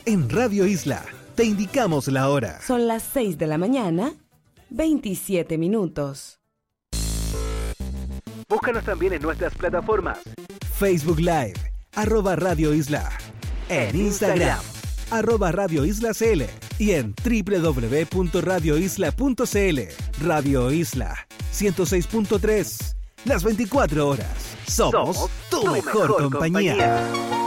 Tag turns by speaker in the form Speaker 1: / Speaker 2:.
Speaker 1: En Radio Isla te indicamos la hora.
Speaker 2: Son las 6 de la mañana, 27 minutos.
Speaker 1: Búscanos también en nuestras plataformas. Facebook Live, @Radio Isla. En Instagram, @Radio Isla CL. Y en www.radioisla.cl. Radio Isla 106.3. Las 24 horas. Somos tu mejor compañía.